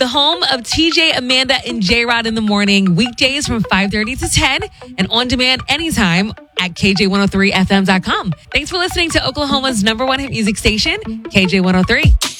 the home of TJ, Amanda, and J-Rod in the morning, weekdays from 5:30 to 10, and on demand anytime at KJ103FM.com. Thanks for listening to Oklahoma's #1 hit music station, KJ103.